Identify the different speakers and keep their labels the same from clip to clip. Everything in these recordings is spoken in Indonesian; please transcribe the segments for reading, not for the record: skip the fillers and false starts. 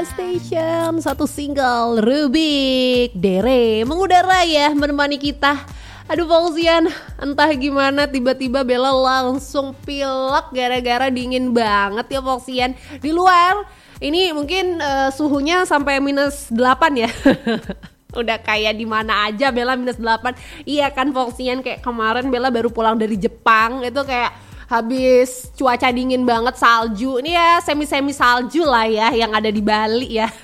Speaker 1: Station, satu single Rubik Dere mengudara ya menemani kita. Aduh Fauzian, entah gimana tiba-tiba Bella langsung pilek gara-gara dingin banget ya Fauzian. Di luar ini mungkin suhunya sampai -8 ya. Udah kayak di mana aja Bella -8. Iya kan Fauzian, kayak kemarin Bella baru pulang dari Jepang itu kayak habis cuaca dingin banget, salju. Ini ya semi-semi salju lah ya yang ada di Bali ya.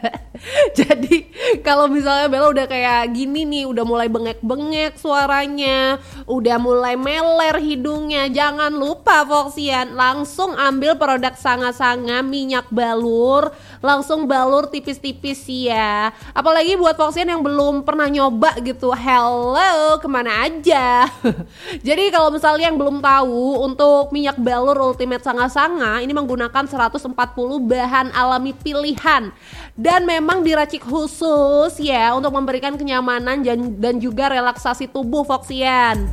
Speaker 1: Jadi kalau misalnya Bella udah kayak gini nih, udah mulai bengek-bengek suaranya, udah mulai meler hidungnya, jangan lupa Fauzian langsung ambil produk Sanga-Sanga minyak balur, langsung balur tipis-tipis ya. Apalagi buat Fauzian yang belum pernah nyoba gitu, hello kemana aja. Jadi kalau misalnya yang belum tahu, untuk minyak balur Ultimate Sanga-Sanga ini menggunakan 140 bahan alami pilihan dan memang diracik khusus ya untuk memberikan kenyamanan dan juga relaksasi tubuh Fauzian.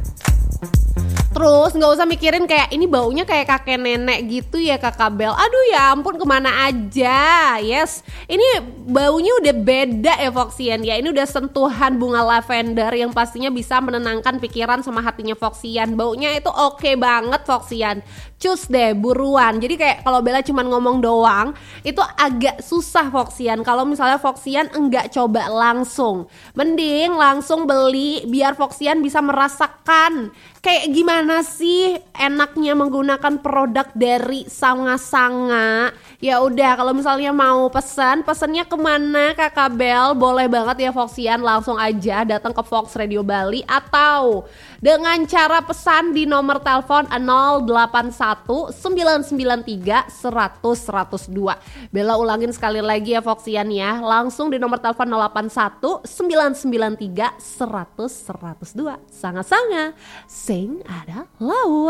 Speaker 1: Terus gak usah mikirin kayak ini baunya kayak kakek nenek gitu ya Kakak Bel. Aduh ya ampun kemana aja. Yes, ini baunya udah beda ya Fauzian ya. Ini udah sentuhan bunga lavender yang pastinya bisa menenangkan pikiran sama hatinya Fauzian. Baunya itu oke banget Fauzian. Cus deh buruan. Jadi kayak kalau Bella cuman ngomong doang itu agak susah Fauzian. Kalau misalnya Fauzian enggak coba langsung, mending langsung beli biar Fauzian bisa merasakan kayak gimana sih enaknya menggunakan produk dari Sanga-Sanga. Ya udah kalau misalnya mau pesennya kemana Kakak Bel? Boleh banget ya Fauzian, langsung aja datang ke Fox Radio Bali atau dengan cara pesan di nomor telepon 081 993 100 102. Bella ulangin sekali lagi ya Fauzian ya, langsung di nomor telepon 081 993 100 102. Sanga-Sanga sing ada lawan.